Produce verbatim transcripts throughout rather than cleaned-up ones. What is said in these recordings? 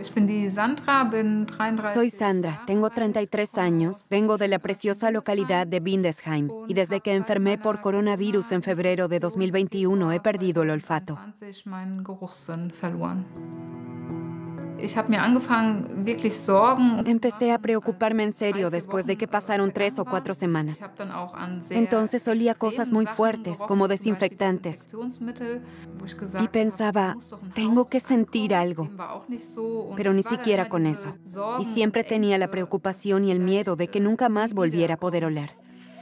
Soy Sandra, tengo treinta y tres años, vengo de la preciosa localidad de Windesheim y desde que enfermé por coronavirus en febrero de dos mil veintiuno he perdido el olfato. Empecé a preocuparme en serio después de que pasaron tres o cuatro semanas. Entonces olía cosas muy fuertes, como desinfectantes. Y pensaba, tengo que sentir algo. Pero ni siquiera con eso. Y siempre tenía la preocupación y el miedo de que nunca más volviera a poder oler.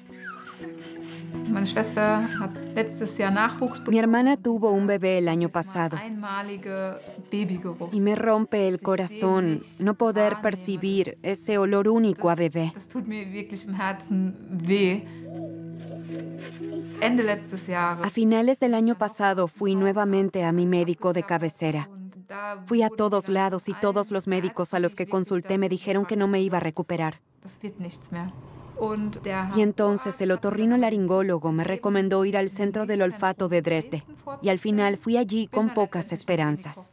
Mi hermana tuvo un bebé el año pasado y me rompe el corazón no poder percibir ese olor único a bebé. A finales del año pasado fui nuevamente a mi médico de cabecera. Fui a todos lados y todos los médicos a los que consulté me dijeron que no me iba a recuperar. Y entonces el otorrinolaringólogo me recomendó ir al Centro del Olfato de Dresde. Y al final fui allí con pocas esperanzas.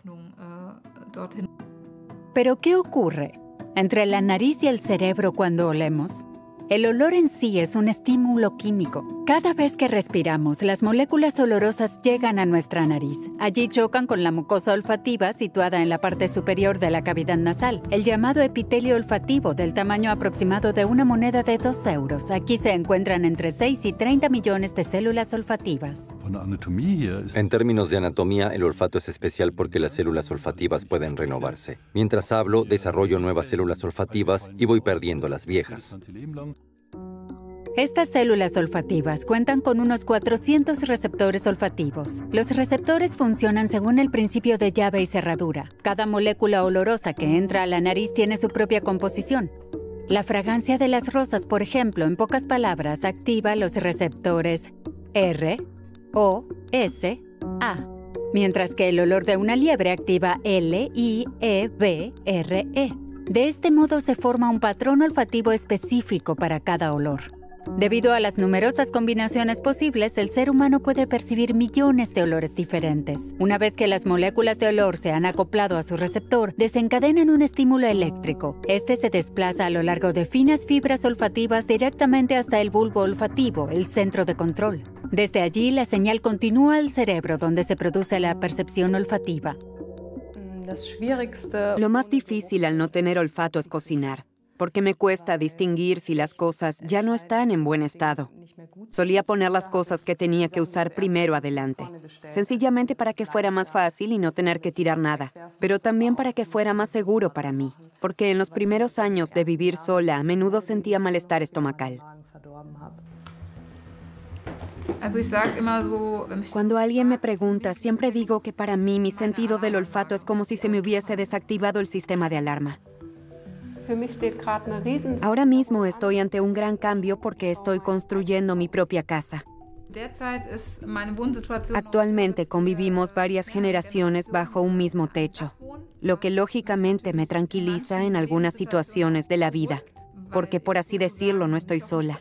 ¿Pero qué ocurre entre la nariz y el cerebro cuando olemos? El olor en sí es un estímulo químico. Cada vez que respiramos, las moléculas olorosas llegan a nuestra nariz. Allí chocan con la mucosa olfativa situada en la parte superior de la cavidad nasal, el llamado epitelio olfativo del tamaño aproximado de una moneda de dos euros. Aquí se encuentran entre seis y treinta millones de células olfativas. En términos de anatomía, el olfato es especial porque las células olfativas pueden renovarse. Mientras hablo, desarrollo nuevas células olfativas y voy perdiendo las viejas. Estas células olfativas cuentan con unos cuatrocientos receptores olfativos. Los receptores funcionan según el principio de llave y cerradura. Cada molécula olorosa que entra a la nariz tiene su propia composición. La fragancia de las rosas, por ejemplo, en pocas palabras, activa los receptores R, O, S, A, mientras que el olor de una liebre activa L, I, E, B, R, E. De este modo se forma un patrón olfativo específico para cada olor. Debido a las numerosas combinaciones posibles, el ser humano puede percibir millones de olores diferentes. Una vez que las moléculas de olor se han acoplado a su receptor, desencadenan un estímulo eléctrico. Este se desplaza a lo largo de finas fibras olfativas directamente hasta el bulbo olfativo, el centro de control. Desde allí, la señal continúa al cerebro, donde se produce la percepción olfativa. Lo más difícil al no tener olfato es cocinar, porque me cuesta distinguir si las cosas ya no están en buen estado. Solía poner las cosas que tenía que usar primero adelante, sencillamente para que fuera más fácil y no tener que tirar nada, pero también para que fuera más seguro para mí, porque en los primeros años de vivir sola a menudo sentía malestar estomacal. Cuando alguien me pregunta, siempre digo que para mí mi sentido del olfato es como si se me hubiese desactivado el sistema de alarma. Ahora mismo estoy ante un gran cambio porque estoy construyendo mi propia casa. Actualmente convivimos varias generaciones bajo un mismo techo, lo que lógicamente me tranquiliza en algunas situaciones de la vida, porque por así decirlo no estoy sola.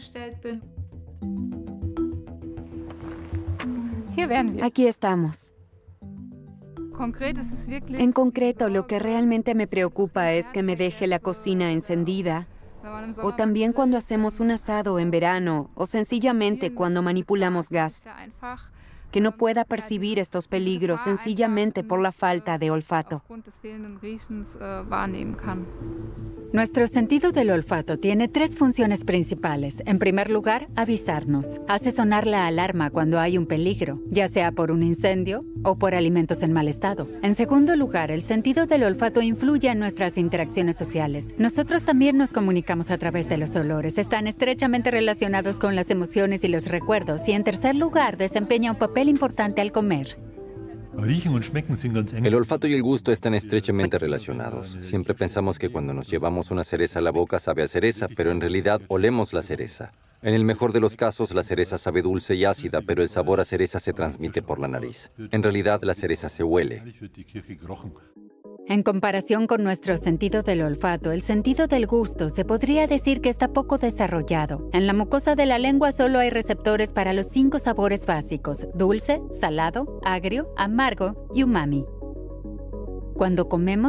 Aquí estamos. En concreto, lo que realmente me preocupa es que me deje la cocina encendida, o también cuando hacemos un asado en verano, o sencillamente cuando manipulamos gas, que no pueda percibir estos peligros sencillamente por la falta de olfato. Nuestro sentido del olfato tiene tres funciones principales. En primer lugar, avisarnos. Hace sonar la alarma cuando hay un peligro, ya sea por un incendio o por alimentos en mal estado. En segundo lugar, el sentido del olfato influye en nuestras interacciones sociales. Nosotros también nos comunicamos a través de los olores. Están estrechamente relacionados con las emociones y los recuerdos. Y en tercer lugar, desempeña un papel importante al comer. El olfato y el gusto están estrechamente relacionados. Siempre pensamos que cuando nos llevamos una cereza a la boca sabe a cereza, pero en realidad olemos la cereza. En el mejor de los casos, la cereza sabe dulce y ácida, pero el sabor a cereza se transmite por la nariz. En realidad, la cereza se huele. En comparación con nuestro sentido del olfato, el sentido del gusto se podría decir que está poco desarrollado. En la mucosa de la lengua solo hay receptores para los cinco sabores básicos: dulce, salado, agrio, amargo y umami. Cuando comemos,